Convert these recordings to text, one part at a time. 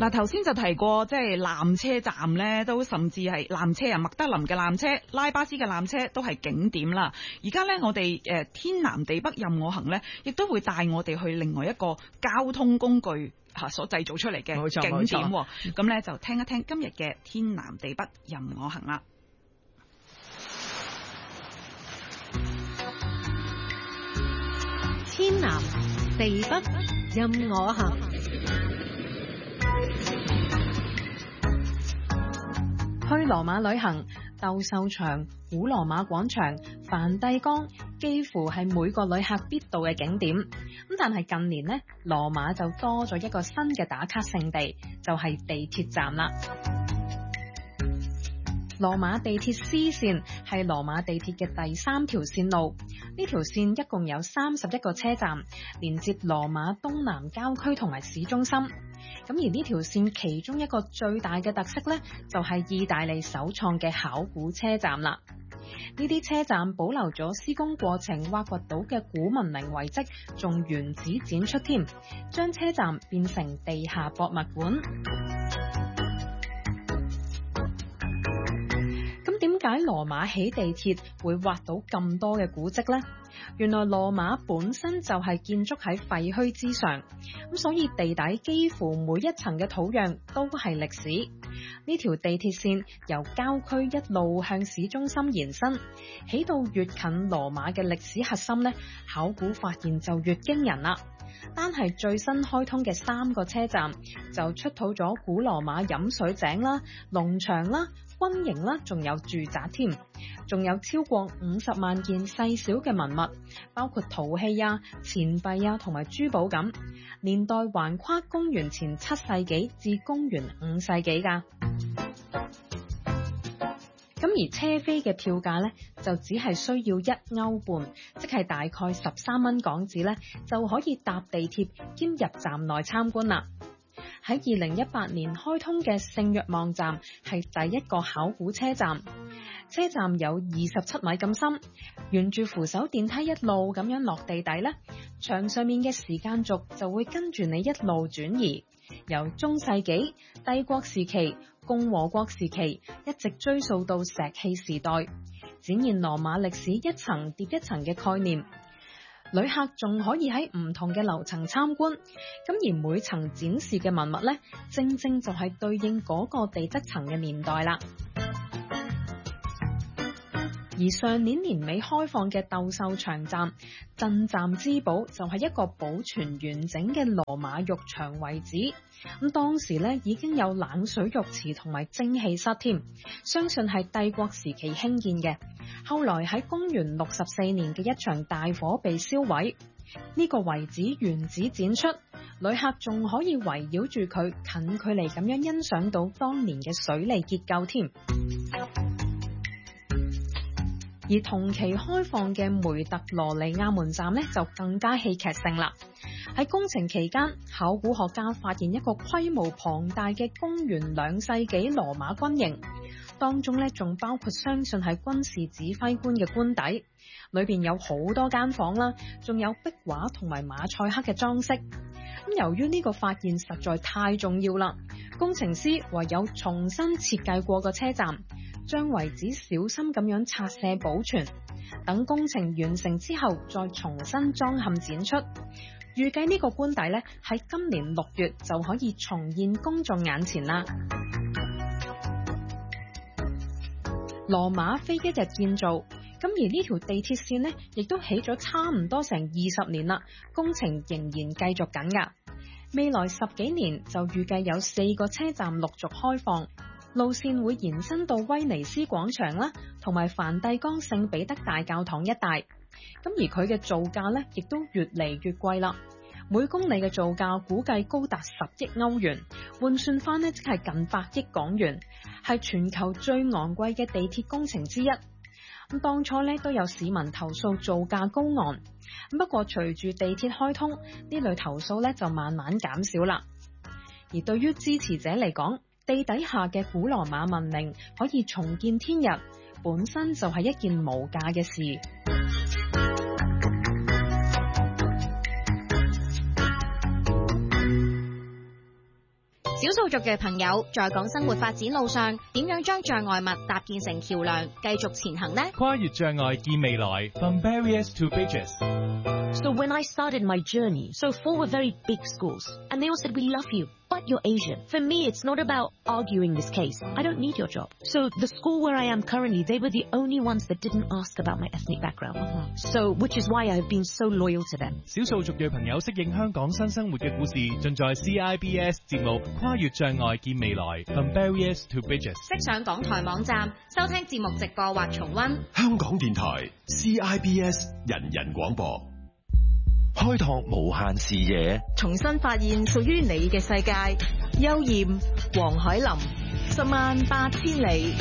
嗱，頭先就提過，即係纜車站咧，都甚至係纜車啊，麥德林嘅纜車、拉巴斯嘅纜車都係景點啦。而家咧，我哋天南地北任我行咧，亦都會帶我哋去另外一個交通工具所製造出嚟嘅景點。咁咧就聽一聽今日嘅天南地北任我行啦。 天南地北任我行。去羅馬旅行，鬥獸場、古羅馬廣場、梵蒂岡幾乎係每個旅客必到嘅景點。咁但係近年呢，羅馬就多咗一個新嘅打卡勝地，就係地鐵站啦。羅馬地鐵 C 線係羅馬地鐵嘅第3條線路，呢條線一共有31個車站，連接羅馬東南郊區同埋市中心。咁而呢條線其中一個最大嘅特色呢，就係意大利首創嘅考古車站啦。呢啲車站保留咗施工過程挖掘到嘅古文明遺跡，仲原址展出添，將車站變成地下博物館。點解羅馬起地鐵會挖到咁多嘅古蹟呢？原來羅馬本身就係建築喺廢墟之上，咁所以地底幾乎每一層嘅土壤都係歷史。呢條地鐵線由郊區一路向市中心延伸，起到越近羅馬嘅歷史核心呢，考古發現就越驚人啦。單係最新開通嘅3個車站，就出土咗古羅馬飲水井啦、農場啦、軍營啦，仲有住宅添，仲有超過50萬件細小嘅文物，包括陶器啊、錢幣啊同埋珠寶咁，年代橫跨公元前7世紀至公元5世紀㗎。咁而車飛嘅票價呢，就只係需要1歐半，即係大概13蚊港紙呢，就可以搭地鐵兼入站內參觀啦。喺2018年開通嘅聖若望站係第一個考古車站，車站有27米咁深，沿住扶手電梯一路咁樣落地底呢，牆上面嘅時間軸就會跟住你一路轉移，由中世紀、帝國時期、共和國時期一直追溯到石器時代，展現羅馬歷史一層疊一層嘅概念。旅客仲可以喺唔同嘅樓層參觀，咁而每層展示嘅文物呢，正正就係對應嗰個地質層嘅年代啦。而上年年尾開放嘅鬥獸場站鎮站之寶就係一個保存完整嘅羅馬浴場遺址，咁當時呢已經有冷水浴池同埋蒸氣室添，相信係帝國時期興建嘅。後來喺公元64年嘅一場大火被燒毀，呢個遺址原址展出，旅客仲可以圍繞住佢近距離咁樣欣賞到當年嘅水利結構添。而同期開放嘅梅特羅尼亞門站呢，就更加戲劇性啦。喺工程期間，考古學家發現一個規模龐大嘅公元2世紀羅馬軍營，當中呢仲包括相信係軍事指揮官嘅官邸，裏邊有好多間房啦，仲有壁畫同埋馬賽克嘅裝飾。咁由於呢個發現實在太重要啦，工程師唯有重新設計過個車站，將遺址小心咁樣拆卸保存，等工程完成之後再重新裝嵌展出。預計呢個官邸呢，喺今年6月就可以重現公眾眼前啦。羅馬非一日建造，咁而呢條地鐵線呢，亦都起咗差唔多成20年啦，工程仍然繼續緊㗎。未來10幾年就預計有4個車站陸續開放，路線會延伸到威尼斯廣場啦，同埋梵蒂岡聖彼得大教堂一帶。咁而佢嘅造價呢，亦都越嚟越貴啦。每公里嘅造價估計高達10億歐元，換算翻呢，即係近100億港元，係全球最昂貴嘅地鐵工程之一。咁當初呢，都有市民投訴造價高昂，不過隨住地鐵開通，呢類投訴呢就慢慢減少啦。而對於支持者嚟講，地底下嘅古羅馬文明可以重見天日，本身就係一件無價嘅事。 少數族嘅朋友在港生活發展路上，點樣將障礙物搭建成橋梁，繼續前行呢？ 跨越障礙見未來 ，From barriers to bridges。 So when I started my journey, so 4 were very big schools, and they all said, "We love you, but you're Asian." For me, it's not about arguing this case. I don't need your job. So the school where I am currently, they were the only ones that didn't ask about my ethnic background. So, which is why I've been so loyal to them. 少數族裔朋友適應香港新生活嘅故事，盡在 CIBS 節目《跨越障礙見未來 From barriers to bridges》。 即上港台網站收聽節目直播或重溫。 香港電台 CIBS 人人廣播， 開拓無限視野， 重新發現屬於你嘅世界。邱艷、黃海林，108000里。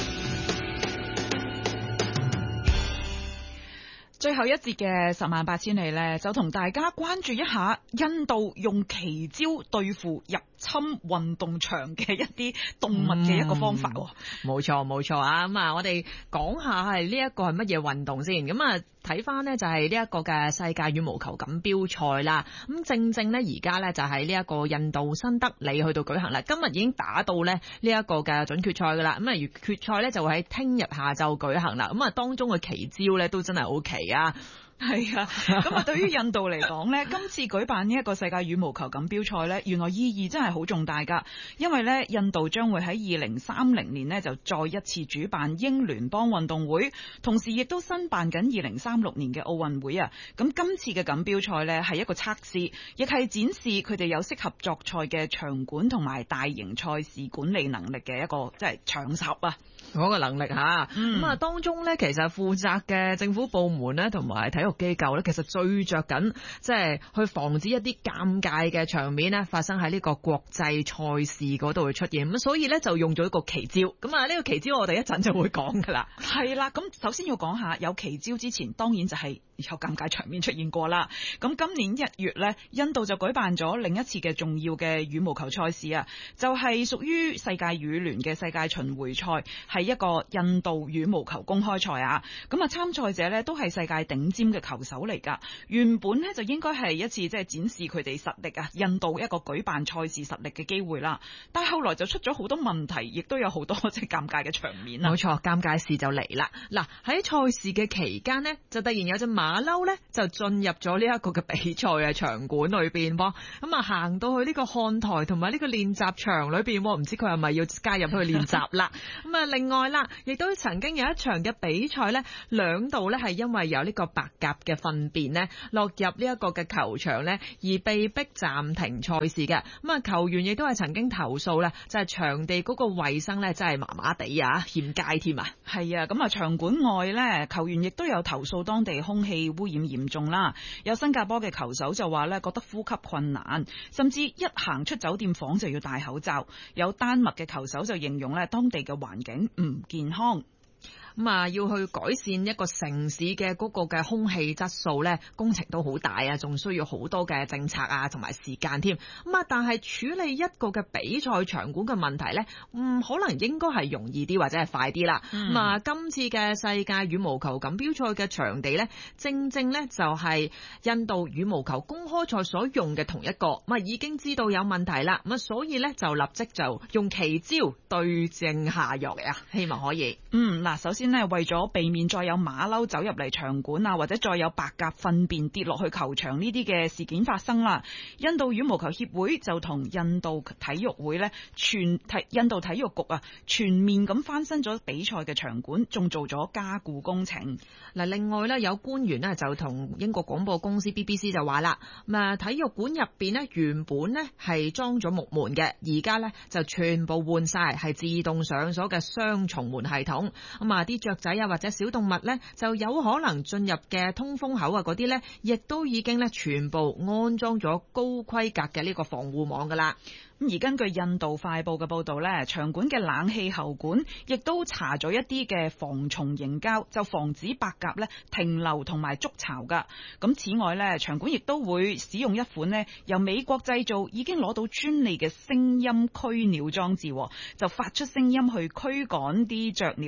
最後一節嘅108000里呢，就同大家關注一下印度用奇招對付入侵運動場嘅一啲動物嘅一個方法。 冇錯冇錯啊！咁啊，我哋講下係呢一個係乜嘢運動先。咁啊，睇翻呢就係呢一個嘅世界羽毛球錦標賽啦。咁正正呢而家呢就喺呢一個印度新德里去到舉行啦。今日已經打到呢一個嘅準決賽噶啦。咁啊，決賽呢就會喺聽日下晝舉行啦。咁啊，當中嘅奇招呢都真係好奇啊！ 係啊，咁啊，對於印度嚟講呢，今次舉辦呢一個世界羽毛球錦標賽呢，原來意義真係好重大噶。因為呢，印度將會喺2030年呢就再一次主辦英聯邦運動會，同時亦都申辦緊2036年嘅奧運會啊。咁今次嘅錦標賽呢係一個測試，亦係展示佢哋有適合作賽嘅場館同埋大型賽事管理能力嘅一個即係場合啊。 嗰個能力吓，咁啊當中咧，其實負責嘅政府部門咧，同埋體育機構咧，其實最着緊，即係去防止一啲尷尬嘅場面咧，發生喺呢個國際賽事嗰度會出現。咁所以咧就用咗一個奇招。咁啊呢個奇招我哋一陣就會講噶啦。 係啦，咁首先要講下有奇招之前，當然就係有尷尬場面出現過啦。咁今年1月咧，印度就舉辦咗另一次嘅重要嘅羽毛球賽事啊，就係屬於世界羽聯嘅世界巡迴賽。係一個印度羽毛球公開賽啊，咁啊參賽者呢都係世界頂尖嘅球手嚟噶。原本呢就應該係一次即係展示佢哋實力啊，印度一個舉辦賽事實力嘅機會啦。但係後來就出咗好多問題，亦都有好多即係尷尬嘅場面啊。 冇錯，尷尬事就嚟啦。嗱，喺賽事嘅期間呢，就突然有隻馬騮呢就進入咗呢一個嘅比賽嘅場館裏邊噃。咁啊行到去呢個看台同埋呢個練習場裏邊，唔知佢係咪要加入去練習啦？咁啊另外啦，亦都曾經有一場嘅比賽呢，兩度呢係因為有呢個白鴿嘅糞便呢落入呢一個嘅球場呢，而被逼暫停賽事嘅。咁啊，球員亦都係曾經投訴呢，就係場地嗰個衛生呢真係麻麻地啊，欠佳添啊。 係啊，咁啊場館外呢，球員亦都有投訴當地空氣污染嚴重啦。有新加坡嘅球手就話呢，覺得呼吸困難，甚至一行出酒店房就要戴口罩。有丹麥嘅球手就形容呢，當地嘅環境唔健康。 咁啊，要去改善一個城市嘅嗰個嘅空氣質素咧，工程都好大啊，仲需要好多嘅政策啊，同埋時間添。咁啊，但係處理一個嘅比賽場館嘅問題咧，可能應該係容易啲或者係快啲啦。咁啊，今次嘅世界羽毛球錦標賽嘅場地咧，正正咧就係印度羽毛球公開賽所用嘅同一個。咁啊，已經知道有問題啦。咁啊，所以咧就立即就用奇招對症下藥嚟啊，希望可以。 嗱，首先呢，為咗避免再有馬騮走入嚟場館啊，或者再有白鴿糞便跌落去球場呢啲嘅事件發生啦，印度羽毛球協會就同印度體育會呢，印度體育局啊，全面咁翻新咗比賽嘅場館，仲做咗加固工程。 嗱，另外呢，有官員呢就同英國廣播公司 BBC 就話啦，體育館入邊呢，原本呢係裝咗木門嘅，而家呢就全部換晒係自動上鎖嘅雙重門系統。咁啊，啲雀仔啊或者小動物呢，就有可能進入嘅通風口啊嗰啲呢，亦都已經呢全部安裝咗高規格嘅呢個防護網噶啦。而根據印度快報嘅報導呢，場館嘅冷氣喉管亦都搽咗一啲嘅防蟲凝膠，就防止白鴿呢停留同埋築巢噶。咁此外呢，場館亦都會使用一款呢由美國製造、已經攞到專利嘅聲音驅鳥裝置，就發出聲音去驅趕啲雀鳥，等佢哋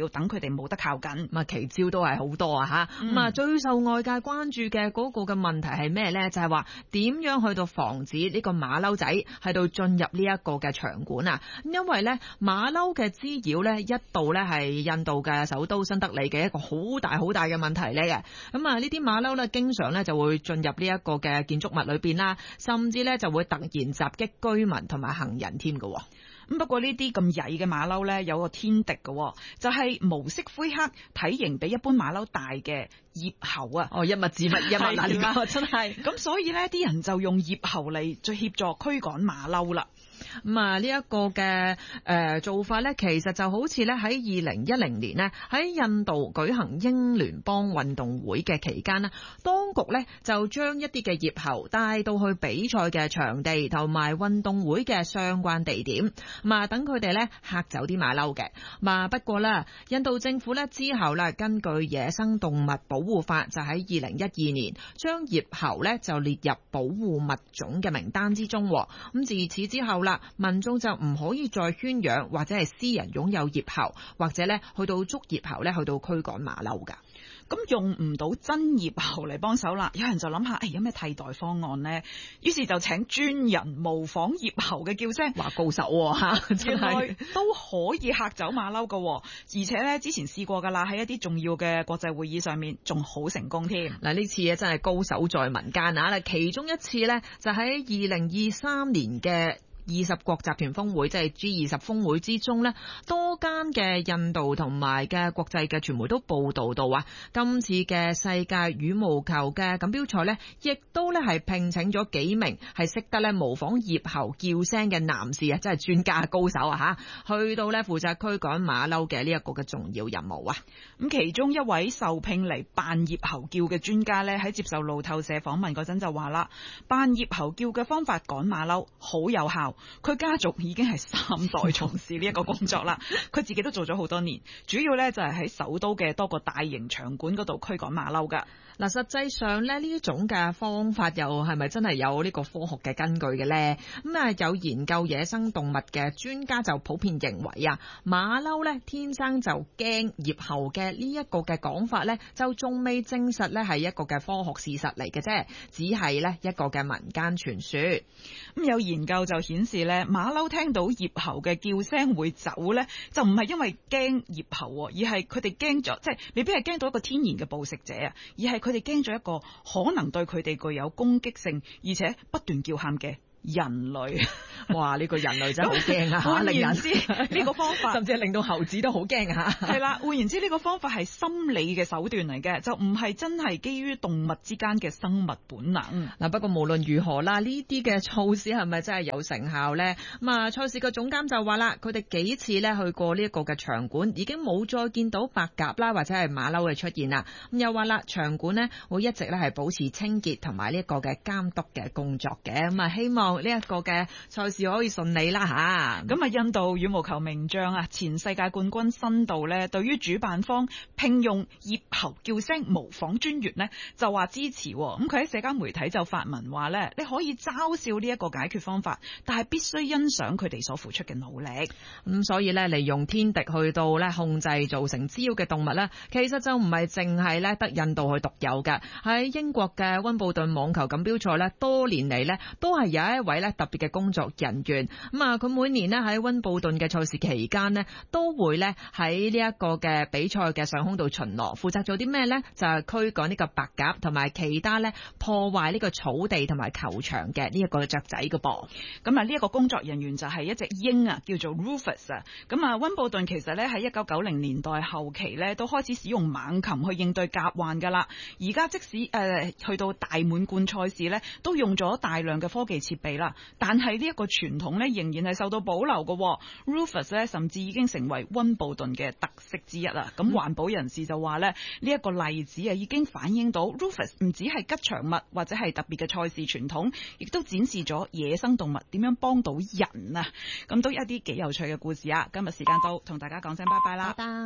哋冇得靠近。 咁啊，奇招都係好多啊吓。咁啊，最受外界關注嘅嗰個嘅問題係咩咧？就係話點樣去到防止呢個馬騮仔喺度進入呢一個嘅場館啊？因為咧馬騮嘅滋擾咧一度咧係印度嘅首都新德里嘅一個好大嘅問題嚟嘅。咁啊，呢啲馬騮咧經常咧就會進入呢一個嘅建築物裏邊啦，甚至咧就會突然襲擊居民同埋行人添嘅。 咁不過呢啲咁曳嘅馬騮咧有個天敵嘅，就係毛色灰黑、體型比一般馬騮大嘅葉猴啊！ 哦，一物治物，一物難料，真係。 咁所以咧，啲人就用葉猴嚟再協助驅趕馬騮啦。 咁啊，呢一個嘅做法咧，其實就好似咧喺2010年呢，喺印度舉行英聯邦運動會嘅期間呢，當局咧就將一啲嘅葉猴帶到去比賽嘅場地同埋運動會嘅相關地點，咁啊等佢哋咧嚇走啲馬騮嘅。咁不過咧，印度政府咧之後咧根據野生動物保護法，就喺2012年將葉猴咧就列入保護物種嘅名單之中。咁自此之後啦，民眾就唔可以再圈養或者係私人擁有葉猴，或者咧去到捉葉猴咧去到驅趕馬騮噶。 咁用唔到真葉猴嚟幫手啦，有人就諗下，有咩替代方案呢？於是就請專人模仿葉猴嘅叫聲， 話高手吓， 原來都可以嚇走馬騮噶，而且咧之前試過噶啦，喺一啲重要嘅國際會議上面仲好成功添。 嗱，呢次嘢真係高手在民間啊！其中一次咧就喺2023年嘅20國集團峰會，即係 G20 峰會之中呢，多間嘅印度同埋嘅國際嘅傳媒都報道到啊，今次嘅世界羽毛球嘅錦標賽呢，亦都呢係聘請咗幾名係識得呢模仿葉猴叫聲嘅男士啊，即係專家高手啊吓，去到呢負責驅趕馬騮嘅呢一個嘅重要任務啊。 咁其中一位受聘嚟扮葉猴叫嘅專家呢，喺接受路透社訪問嗰陣就話啦，扮葉猴叫嘅方法趕馬騮好有效。佢家族已經係3代從事呢一個工作啦，佢自己都做咗好多年，主要咧就係喺首都嘅多個大型場館嗰度驅趕馬騮噶。 嗱，實際上咧呢種嘅方法又係咪真係有呢個科學嘅根據嘅咧？咁啊，有研究野生動物嘅專家就普遍認為啊，馬騮咧天生就驚葉猴嘅呢一個嘅講法咧，就仲未證實咧係一個嘅科學事實嚟嘅啫，只係咧一個嘅民間傳說。 咁有研究就顯示咧，馬騮聽到葉猴嘅叫聲會走咧，就唔係因為驚葉猴，而係佢哋驚咗，即係未必係驚到一個天然嘅捕食者啊，而係佢哋驚咗一個可能對佢哋具有攻擊性，而且不斷叫喊嘅人類。 哇！呢個人類真係好驚啊！ 換言之，呢個方法甚至係令到猴子都好驚啊！ 係啦，換言之，呢個方法係心理嘅手段嚟嘅，就唔係真係基於動物之間嘅生物本能。 嗱，不過無論如何啦，呢啲嘅措施係咪真係有成效呢？咁啊，賽事嘅總監就話啦，佢哋幾次咧去過呢一個嘅場館，已經冇再見到白鴿啦或者係馬騮嘅出現啦。咁又話啦，場館呢會一直咧係保持清潔同埋呢一個嘅監督嘅工作嘅。咁啊，希望呢一個嘅賽事可以順利啦吓。 咁啊，印度羽毛球名將啊，前世界冠軍辛杜咧，對於主辦方聘用葉猴叫聲模仿專員呢，就話支持。咁佢喺社交媒體就發文話咧，你可以嘲笑呢一個解決方法，但係必須欣賞佢哋所付出嘅努力。 咁所以咧，利用天敵去到咧控制造成滋擾嘅動物咧，其實就唔係淨係咧得印度去獨有嘅。喺英國嘅溫布頓網球錦標賽咧，多年嚟咧都係有一位咧特別嘅工作人員。咁啊，佢每年咧喺溫布頓嘅賽事期間咧，都會咧喺呢一個嘅比賽嘅上空度巡邏，負責做啲咩咧？就係驅趕呢個白鴿同埋其他咧破壞呢個草地同埋球場嘅呢一個雀仔嘅噃。 咁啊，呢一個工作人員就係一隻鷹啊，叫做 Rufus 啊。咁啊，溫布頓其實咧喺1990年代後期咧都開始使用猛禽去應對鴿患噶啦。而家即使去到大滿貫賽事咧，都用咗大量嘅科技設備啦，但係呢一個傳統咧仍然係受到保留嘅。Rufus 咧甚至已經成為溫布頓嘅特色之一啦。咁環保人士就話咧，呢一個例子啊已經反映到 Rufus 唔止係吉祥物或者係特別嘅賽事傳統，亦都展示咗野生動物點樣幫到人啊。咁都一啲幾有趣嘅故事啊。今日時間到，同大家講聲拜拜啦。拜拜。